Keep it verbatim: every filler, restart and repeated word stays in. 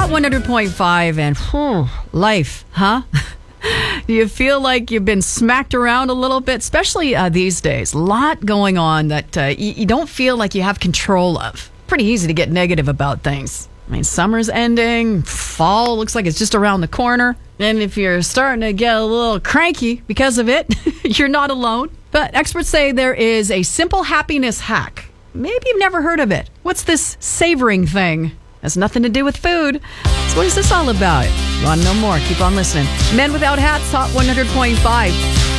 Hot one hundred point five and whew, life, huh? Do you feel like you've been smacked around a little bit, especially uh, these days? A lot going on that uh, you, you don't feel like you have control of. Pretty easy to get negative about things. I mean, summer's ending, fall looks like it's just around the corner. And if you're starting to get a little cranky because of it, you're not alone. But experts say there is a simple happiness hack. Maybe you've never heard of it. What's this savoring thing? Has nothing to do with food. So what is this all about? You want to know more? Keep on listening. Men Without Hats, Hot one hundred point five.